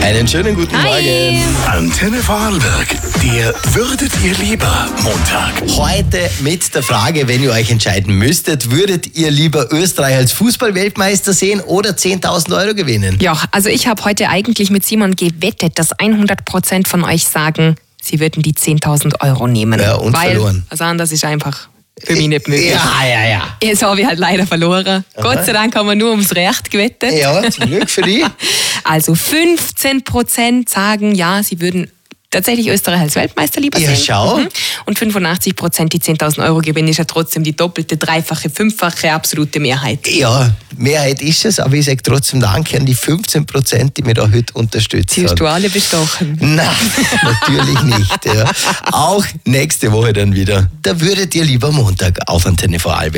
Einen schönen guten Morgen. Antenne Vorarlberg, der Würdet ihr lieber Montag. Heute mit der Frage, wenn ihr euch entscheiden müsstet, würdet ihr lieber Österreich als Fußball-Weltmeister sehen oder 10.000 Euro gewinnen? Ja, also ich habe heute eigentlich mit Simon gewettet, dass 100% von euch sagen, sie würden die 10.000 Euro nehmen. Ja, und weil verloren. was anderes ist einfach für mich nicht möglich. Ja. Jetzt habe ich halt leider verloren. Gott sei Dank haben wir nur ums Recht gewettet. Ja, zum Glück für dich. Also 15% sagen, ja, sie würden tatsächlich Österreich als Weltmeister lieber Ja, sehen. schau. Und 85% die 10.000 Euro gewinnen, ist ja trotzdem die doppelte, dreifache, fünffache absolute Mehrheit. Ja, Mehrheit ist es, aber ich sage trotzdem Danke an die 15%, die mir da heute unterstützt haben. Siehst du alle bestochen? Nein, natürlich nicht. Ja. Auch nächste Woche dann wieder. Da würdet ihr lieber Montag auf Antenne Vorarlberg.